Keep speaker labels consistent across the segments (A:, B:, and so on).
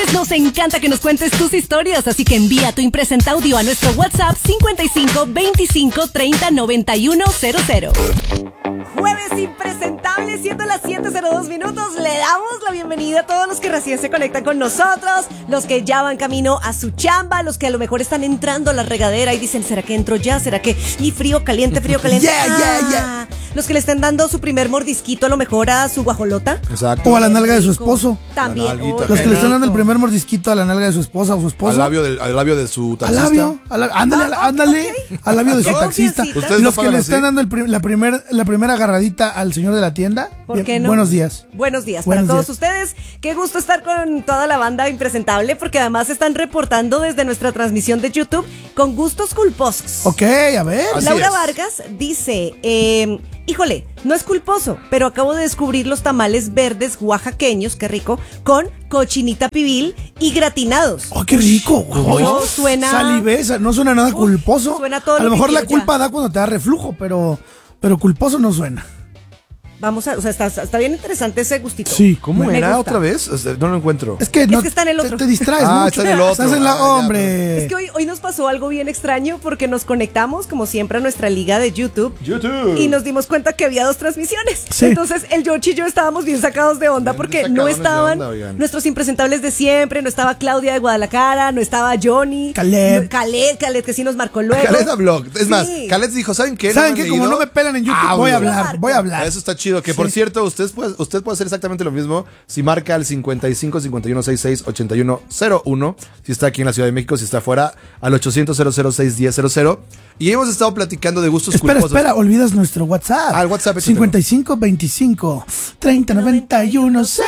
A: Nos encanta que nos cuentes tus historias, así que envía tu impresenta audio a nuestro WhatsApp 55 25 30 91 00. Jueves impresentable, siendo las 7:02 minutos. Le damos la bienvenida a todos los que recién se conectan con nosotros, los que ya van camino a su chamba, los que a lo mejor están entrando a la regadera y dicen, ¿será que entro ya? ¿Será que? Y frío, caliente, frío, caliente.
B: Yeah.
A: Los que le estén dando su primer mordisquito a lo mejor a su guajolota.
B: Exacto. O a la nalga de su esposo.
A: También.
B: Los que le están dando el primer mordisquito a la nalga de su esposa o su esposo.
C: Al labio de su taxista.
B: Ándale,
A: okay.
B: Al labio de su taxista.
C: Ustedes
B: los que le están dando la primera agarradita al señor de la tienda.
A: ¿Por qué no?
B: Buenos días.
A: Buenos días para todos ustedes. Qué gusto estar con toda la banda impresentable, porque además están reportando desde nuestra transmisión de YouTube con gustos culposos.
B: Ok, a ver.
A: Laura Vargas dice, híjole, no es culposo, pero acabo de descubrir los tamales verdes oaxaqueños, qué rico, con cochinita pibil y gratinados.
B: ¡Oh, qué rico!
A: No suena...
B: Salivesa, no suena nada culposo.
A: Suena todo
B: a lo mejor la
A: ya.
B: culpa da cuando te da reflujo, pero culposo no suena.
A: Vamos a, o sea, está bien interesante ese gustito.
B: Sí.
C: ¿Cómo
A: Me
C: era
A: gusta.
C: otra vez? No lo encuentro.
B: Es que
A: está en el otro.
B: Te distraes mucho.
C: Está en el otro.
B: Estás en la... ¡Hombre!
A: Es que hoy nos pasó algo bien extraño porque nos conectamos, como siempre, a nuestra liga de YouTube. Y nos dimos cuenta que había 2 transmisiones.
B: Sí.
A: Entonces, el George y yo estábamos bien sacados de onda porque no estaban nuestros impresentables de siempre, no estaba Claudia de Guadalajara, no estaba Johnny.
B: Caleb,
A: que sí nos marcó luego.
C: Caleb habló. Es más,
A: Sí.
C: Caleb dijo, ¿saben qué?
B: ¿Saben qué? Como no me pelan en YouTube, voy a hablar.
C: Eso está chido. Que por cierto, usted puede hacer exactamente lo mismo si marca al 55 51 66 81 01. Si está aquí en la Ciudad de México, si está afuera, al 800 006 1000. Y hemos estado platicando de gustos culposos.
B: Espera, olvidas nuestro WhatsApp.
C: El WhatsApp.
B: 55 25 30 91 00.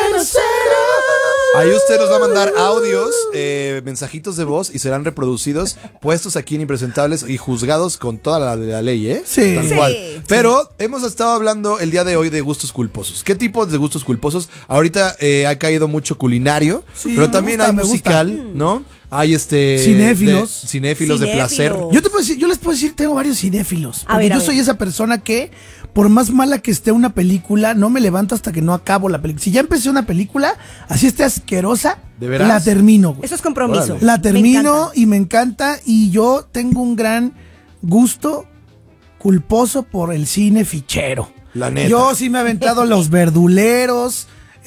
C: Ahí usted nos va a mandar audios, mensajitos de voz y serán reproducidos, puestos aquí en Impresentables y juzgados con toda la ley, ¿eh?
B: Sí.
C: Tal cual. Pero hemos estado hablando el día de hoy de gustos culposos. ¿Qué tipo de gustos culposos? Ahorita ha caído mucho culinario,
B: Sí,
C: pero también hay musical, ¿no? Hay cinéfilos de placer.
B: Yo les puedo decir, tengo varios cinéfilos.
A: A ver,
B: yo soy esa persona que, por más mala que esté una película, no me levanto hasta que no acabo la película. Si ya empecé una película, así esté asquerosa,
C: ¿De veras?
B: la termino, güey.
A: Eso es compromiso.
C: Órale.
B: La termino y me encanta. Y yo tengo un gran gusto culposo por el cine fichero.
C: La neta.
B: Yo sí me he aventado Los Verduleros.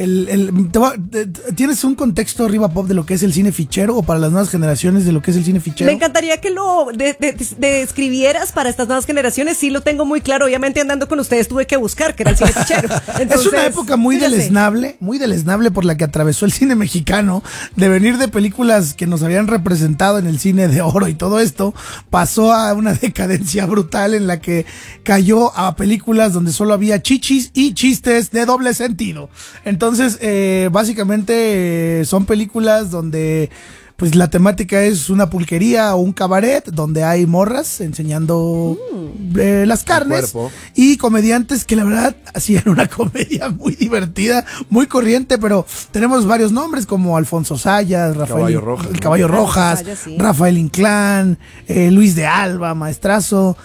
B: ¿Tienes un contexto, Riva Pop, de lo que es el cine fichero o para las nuevas generaciones de lo que es el cine fichero?
A: Me encantaría que lo describieras para estas nuevas generaciones. Sí lo tengo muy claro. Obviamente andando con ustedes tuve que buscar que era el cine fichero. Entonces,
B: es una época muy deleznable por la que atravesó el cine mexicano, de venir de películas que nos habían representado en el cine de oro y todo esto, pasó a una decadencia brutal en la que cayó a películas donde solo había chichis y chistes de doble sentido. Entonces, básicamente son películas donde pues la temática es una pulquería o un cabaret donde hay morras enseñando las carnes y comediantes que la verdad hacían una comedia muy divertida, muy corriente, pero tenemos varios nombres como Alfonso Sayas, el Caballo Rojas,
A: Sayas, sí.
B: Rafael Inclán, Luis de Alba, maestrazo,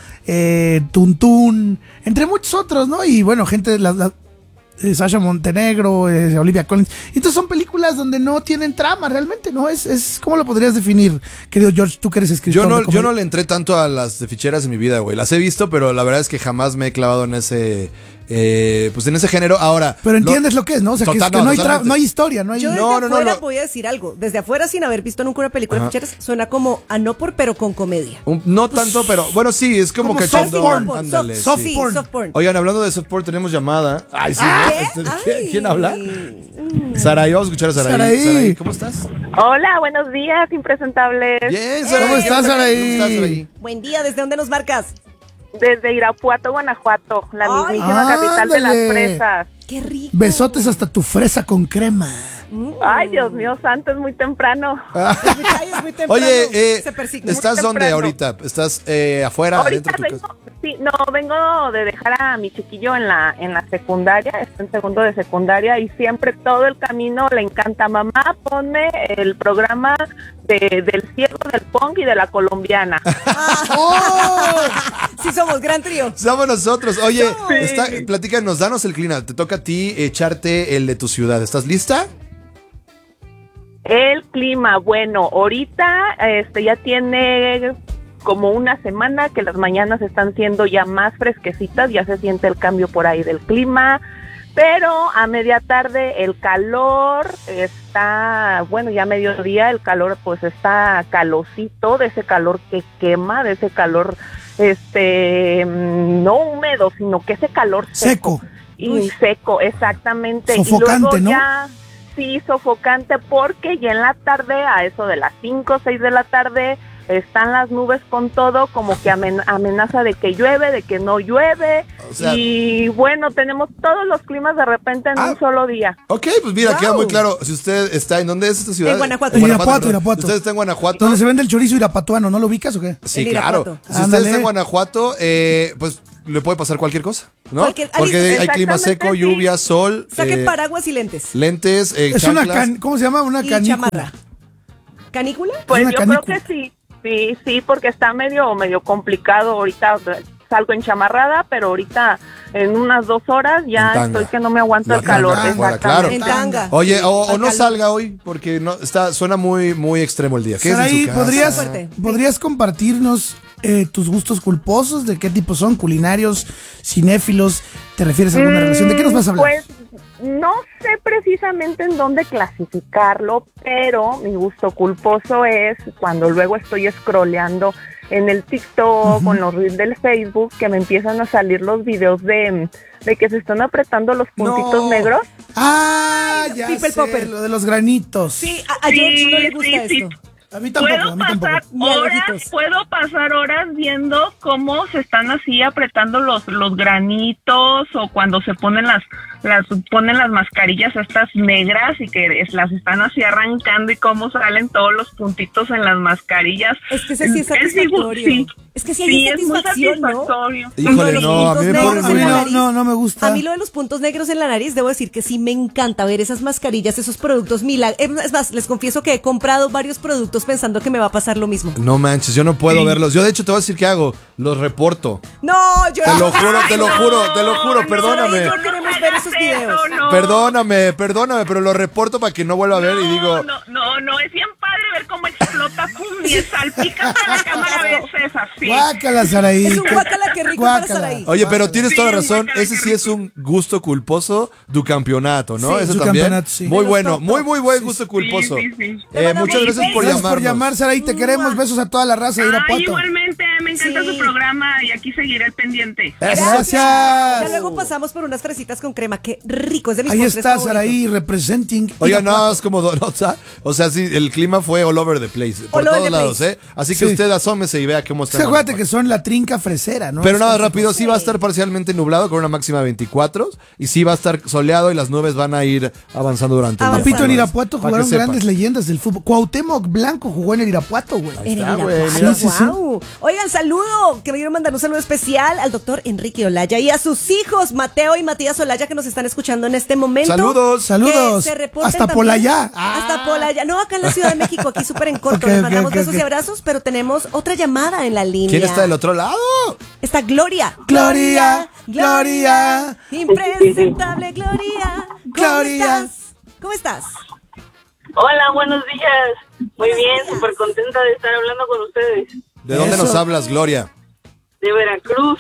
B: Tuntún, entre muchos otros, ¿no? Y bueno, gente de Sasha Montenegro, Olivia Collins. Entonces son películas donde no tienen trama realmente, ¿no? ¿Cómo lo podrías definir, querido George, tú que eres escritor?
C: Yo no le entré tanto a las de ficheras en mi vida, güey. Las he visto, pero la verdad es que jamás me he clavado en ese... pues en ese género. Ahora,
B: pero entiendes lo que es, ¿no? O sea, que no hay historia, no hay...
A: Yo desde afuera voy a decir algo. Desde afuera, sin haber visto nunca una película de ficheras, suena como a no por, pero con comedia.
C: No tanto, pero bueno, sí, es como que
B: soft porn.
C: Ándale,
B: Soft
C: sí.
B: porn.
C: Oigan, hablando de soft porn, tenemos llamada. Ay, sí. ¿Quién habla?
A: Ay.
C: Saraí, vamos a escuchar a Saraí.
B: Saraí,
C: ¿cómo estás?
D: Hola, buenos días, impresentables.
C: Bien, Saraí.
B: ¿Cómo estás, Saraí?
C: ¿Cómo estás, Saraí?
A: Buen día, ¿desde dónde nos marcas?
D: Desde Irapuato, Guanajuato, la
A: Ay,
D: mismísima capital de las
B: ándale.
D: fresas.
A: ¡Qué rico!
B: Besotes hasta tu fresa con crema.
D: Ay, Dios mío santo, es muy temprano.
A: Es muy temprano.
C: Oye,
A: Se persigna.
C: ¿estás
D: Muy
C: dónde
D: temprano.
C: ahorita? ¿Estás afuera,
D: Ahorita
C: adentro de tu casa?
D: vengo de dejar a mi chiquillo en la secundaria, está en segundo de secundaria y siempre todo el camino le encanta, mamá, ponme el programa del ciego, del punk y de la colombiana.
A: Sí somos gran trío.
C: Somos nosotros. Oye,
D: Sí.
C: platícanos, danos el clima. Te toca a ti echarte el de tu ciudad. ¿Estás lista?
D: El clima, bueno, ahorita ya tiene como una semana que las mañanas están siendo ya más fresquecitas, ya se siente el cambio por ahí del clima, pero a media tarde el calor está, bueno, ya a mediodía el calor pues está calosito, de ese calor que quema, de ese calor no húmedo, sino que ese calor seco. Y seco, exactamente.
B: Sofocante,
D: y luego
B: ¿no?
D: Ya, sí, sofocante, porque ya en la tarde, a eso de las 5 o 6 de la tarde, están las nubes con todo, como que amenaza de que llueve, de que no llueve,
C: O sea,
D: y bueno, tenemos todos los climas de repente en un solo día.
C: Ok, pues mira, queda muy claro. Si usted está, ¿en dónde es esta ciudad?
A: En Guanajuato.
B: En
C: Irapuato.
B: Irapuato.
C: ¿Usted está en Guanajuato?
B: Donde se vende el chorizo irapuatuano, ¿no lo ubicas o qué?
C: Sí,
A: El
C: claro.
A: Irapuato.
C: Si usted
B: Ándale.
C: está en Guanajuato, pues le puede pasar cualquier cosa, ¿no?
A: Cualquier-
C: Porque hay
D: exactamente,
C: clima seco,
D: sí.
C: lluvia, sol,
A: Saquen paraguas y lentes.
C: lentes,
B: Es una
C: chanclas.
B: ¿cómo se llama? Una
A: Y
B: canícula.
A: chamarra. ¿Canícula?
D: Pues
B: una
D: yo creo
B: canícula.
D: que sí, porque está medio complicado ahorita. Salgo enchamarrada, pero ahorita en unas 2 horas
C: En
D: ya
C: tanga.
D: estoy que no me aguanto
C: La
D: el calor.
C: tanga, fuera,
D: Exactamente.
A: En tanga.
C: Oye, o
A: Al
C: no
A: calor.
C: salga hoy, porque no suena muy extremo el día. ¿Qué es en
B: Saraí,
C: su casa?
A: Fuerte.
B: ¿podrías compartirnos tus gustos culposos? ¿De qué tipo son? ¿Culinarios? ¿Cinéfilos? ¿Te refieres a alguna relación? ¿De qué nos vas a hablar?
D: Pues no sé precisamente en dónde clasificarlo, pero mi gusto culposo es cuando luego estoy scrolleando en el TikTok, con los reels del Facebook, que me empiezan a salir los videos de que se están apretando los puntitos
C: No.
D: negros.
B: Ah, ya
A: People
B: sé,
A: popper.
B: lo de los granitos.
A: Sí, a George no le gusta
D: sí.
A: esto.
B: A mí tampoco, a mí tampoco.
D: Puedo pasar horas viendo cómo se están así apretando los granitos, o cuando se ponen ponen las mascarillas estas negras y que las están así arrancando, y cómo salen todos los puntitos en las mascarillas.
A: Es que ese sí es satisfactorio.
D: Sí.
A: Es que sí hay
D: es muy
A: satisfacción, ¿no?
D: satisfactorio.
C: Híjole,
A: Los
C: no, a mí me
A: puntos
C: pone
A: negros
B: A
C: muy
B: mí
A: en la
C: mal.
A: nariz.
B: no me gusta.
A: A mí lo de los puntos negros en la nariz, debo decir que sí me encanta ver esas mascarillas, esos productos milagros. Es más, les confieso que he comprado varios productos pensando que me va a pasar lo mismo.
C: No manches, yo no puedo verlos. Yo de hecho te voy a decir qué hago. Los reporto.
A: No, yo
C: Te lo juro, perdóname.
A: No queremos ver esos videos.
C: Perdóname, pero lo reporto para que no vuelva a ver y digo,
D: No, es bien padre ver cómo explota, pum, y salpica toda la cámara a veces así.
B: Guácala, Saraí.
A: Es un guácala, qué rico para Saraí.
C: oye, pero tienes toda la razón,
D: guácala,
C: ese
D: qué
C: sí es un gusto culposo du campeonato, ¿no?
A: Sí.
C: Eso
B: Du
C: también.
B: campeonato, sí.
C: Muy
A: De los
C: bueno,
A: top,
C: muy
A: top.
C: buen gusto culposo.
D: sí.
C: Muchas gracias por
B: Gracias por
C: llamarnos.
B: llamar, Saraí. Te queremos. Besos a toda la raza de Irapuato.
D: Igualmente, me encanta
A: Sí.
D: su programa y aquí seguiré el pendiente.
A: Ya
B: Gracias.
A: luego pasamos por unas fresitas con crema. Qué rico, es de mis
B: Ahí
A: postres
B: está
A: favoritos.
B: Saraí representing.
C: Oiga,
B: Irapuato.
C: no, es como Donotza. O sea, sí, el clima fue all over the place. Por
A: All over
C: todos
A: the
C: lados,
A: place.
C: ¿eh? Así que
B: Sí.
C: usted asómese y vea cómo está.
B: Sí, acuérdate que son la trinca fresera, ¿no?
C: Pero
B: Es
C: nada,
B: que-
C: rápido, sí va a estar parcialmente nublado con una máxima de 24 y sí va a estar soleado y las nubes van a ir avanzando durante el día.
B: Papito, en
C: Para
B: Irapuato
C: que
B: jugaron
C: sepan.
B: grandes leyendas del fútbol. Cuauhtémoc Blanco jugó en el Irapuato, güey.
A: En el
C: está, güey,
A: Irapuato,
C: mira.
B: Sí, sí, sí.
A: guau. Oigan, saludo, que me quiero mandar un saludo especial al doctor Enrique Olaya y a sus hijos, Mateo y Matías Olaya, que nos están escuchando en este momento.
C: Saludos.
B: Saludos.
A: Que se reporten
B: Hasta
A: también.
B: Polayá.
A: Hasta Polayá. No, acá en la Ciudad de México, aquí súper en corto.
B: Ok,
A: Les
B: ok,
A: mandamos
B: ok,
A: besos
B: ok.
A: y abrazos, pero tenemos otra llamada en la línea.
C: ¿Quién está del otro lado?
A: Está Gloria.
B: Gloria, Gloria.
A: Impresentable, Gloria. ¿Cómo
B: Gloria.
A: estás? ¿Cómo estás?
E: Hola, buenos días. Muy bien, súper contenta de estar hablando con ustedes.
C: ¿De dónde
B: Eso.
C: nos hablas, Gloria?
E: De Veracruz,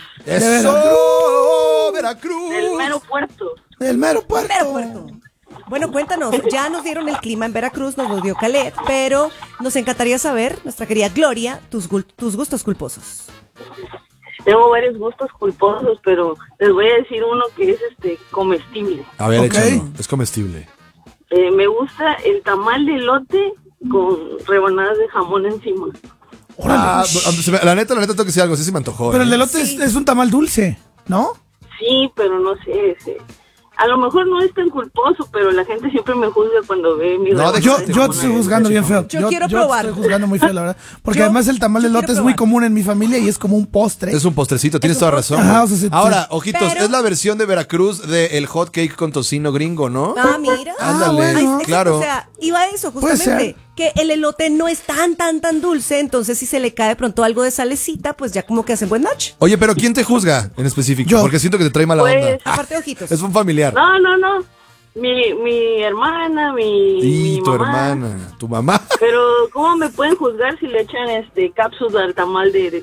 C: ¡Eso! ¡Veracruz!
E: del mero puerto.
B: El mero puerto.
A: Mero puerto. Bueno, cuéntanos, ya nos dieron el clima en Veracruz, nos lo dio Calet, pero nos encantaría saber, nuestra querida Gloria, tus gustos culposos.
E: Tengo varios gustos culposos, pero les voy a decir uno que es comestible.
C: A ver,
B: Ok.
C: échalo. Es comestible.
E: Me gusta el tamal de elote con rebanadas de jamón encima.
C: Ah, la neta, tengo que decir algo. Sí se me antojó.
B: Pero el
C: ¿eh?
B: elote es un tamal dulce, ¿no?
E: Sí, pero no sé, a lo mejor no es tan culposo, pero la gente siempre me juzga cuando ve mi
C: No, de
E: rebanada
C: hecho,
B: Yo
E: de
B: te
E: jamón
B: estoy juzgando bien feo.
A: Yo quiero probar.
B: Te estoy juzgando muy feo, la verdad. Porque
A: Yo-
B: además el tamal de
A: yo
B: elote
A: quiero
B: es muy
A: probar.
B: común en mi familia y es como un postre.
C: Es un postrecito, tienes
A: un
C: toda
A: postre.
C: razón.
B: Ajá,
C: güey.
B: o sea,
C: Ahora, ojitos,
A: Pero-
C: es la versión de Veracruz del hot cake con tocino gringo, ¿no?
A: Ah, mira.
C: Ándale,
B: bueno.
A: Ay, exacto,
C: claro.
A: O sea, iba a eso
B: Puede
A: justamente,
B: ser.
A: que el elote no es tan dulce, entonces si se le cae de pronto algo de salecita, pues ya como que hacen buen match.
C: Oye, pero ¿quién te juzga en específico?
B: Yo.
C: Porque siento que te trae mala
E: Pues,
C: onda.
A: Aparte de ojitos.
C: Es un familiar.
E: No. Mi hermana,
C: Y
E: mi
C: tu
E: mamá.
C: hermana, tu mamá.
E: Pero, ¿cómo me pueden juzgar si le echan cápsula al tamal de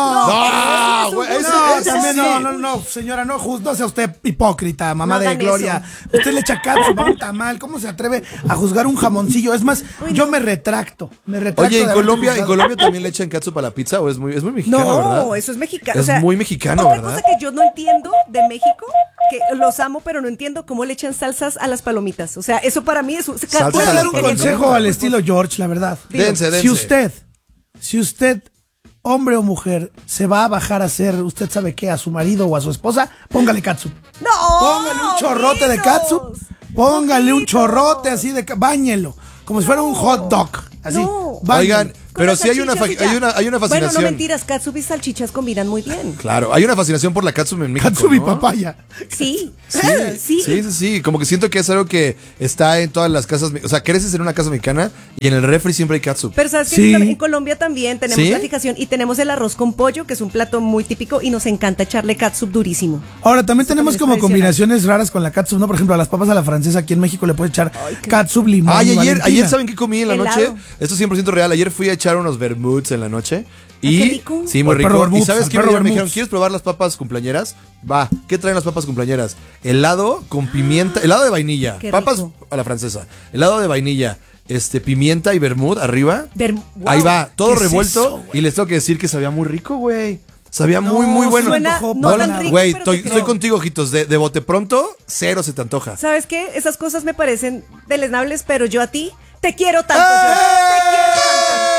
C: No, güey,
B: También no, señora, no sea usted hipócrita, mamá
A: No
B: de
A: hagan
B: Gloria. Usted le echa catsup a un tamal, ¿cómo se atreve a juzgar un jamoncillo? Es más, yo me retracto.
C: Oye,
B: de
C: ¿en Colombia
B: haberte juzgado.
C: también le echan catsup a la pizza o es muy mexicano, ¿verdad?
A: No, eso es mexicano.
C: Es muy mexicano,
A: otra
C: ¿verdad?
A: cosa que yo no entiendo de México, que los amo, pero no entiendo cómo le echan salsas a las palomitas. O sea, eso para mí es un...
C: Salsas
B: Voy a
C: a
B: dar
C: las
B: un
C: palomitas.
B: consejo al estilo George, la verdad.
C: Dense.
B: Si usted, hombre o mujer, se va a bajar a hacer, usted sabe qué, a su marido o a su esposa, póngale catsup.
A: ¡No!
B: Póngale un chorrote de catsup. Póngale un chorrote así de báñelo, como si fuera un hot dog. Así.
A: No.
B: báñelo.
C: Oigan, pero
A: Con
C: sí hay una
A: salchichas y ya.
C: fascinación.
A: Bueno, no mentiras, catsup y salchichas combinan muy bien.
C: Claro, hay una fascinación por la catsup en México,
B: Catsup y
C: ¿no?
B: papaya.
A: Sí,
C: Sí, como que siento que es algo que está en todas las casas, o sea, creces en una casa mexicana y en el refri siempre hay catsup.
A: Pero sabes que
B: Sí.
A: en Colombia también tenemos
C: ¿Sí?
A: la fijación y tenemos el arroz con pollo, que es un plato muy típico y nos encanta echarle catsup durísimo.
B: Ahora, también tenemos
A: también es
B: como
A: tradicional.
B: combinaciones raras con la catsup, ¿no? Por ejemplo, a las papas a la francesa aquí en México le puedes echar catsup, limón.
C: Ay,
B: y
C: ayer
B: Valentina.
C: ¿saben qué comí en la
A: Helado.
C: noche? Esto es 100% real. Ayer fui a echar unos vermuts en la noche.
A: qué
C: Y
A: rico.
C: sí, muy
B: Al perro
C: rico. ¿Y
B: vermuts,
C: sabes
B: al
C: qué
B: perro
C: me dijeron?
B: vermuts.
C: ¿Quieres probar las papas cumpleañeras? Va. ¿Qué traen las papas cumpleañeras? Helado con pimienta, helado de vainilla.
A: Qué
C: Papas
A: rico.
C: a la francesa. Helado de vainilla, pimienta y vermut arriba.
A: Wow.
C: Ahí va, todo
B: ¿Qué es
C: revuelto.
B: eso, güey?
C: Y les tengo que decir que sabía muy rico, güey. Sabía
B: No,
C: muy bueno.
A: Suena
B: antojó
A: no
B: para
A: tan
B: nada.
A: rico,
C: Güey,
A: pero te
C: estoy
A: creo.
C: contigo, ojitos. De bote pronto, cero se te antoja.
A: ¿Sabes qué? Esas cosas me parecen deleznables, pero yo a ti te quiero tanto.
C: ¡Eh!
A: Te quiero tanto.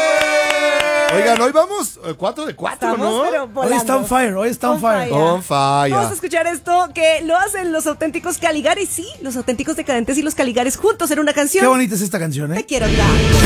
C: Oigan, hoy vamos 4 de 4,
A: Estamos,
C: ¿no?
A: pero
B: Hoy
A: volando.
B: está on fire, hoy está on fire.
C: On fire.
A: Vamos a escuchar esto que lo hacen los auténticos Caligaris. Sí, los auténticos decadentes y los Caligaris juntos en una canción.
B: Qué bonita es esta canción,
A: Te
B: ¿eh?
A: quiero tanto.